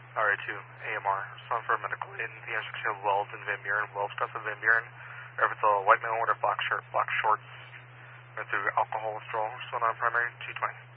RA2, AMR. Respond for a medical aid in the intersection of Wells and Van Buren. Wells cross of Van Buren. Or if it's a white male with a black shirt, black shorts, went through alcohol withdrawal. Respond on primary 220.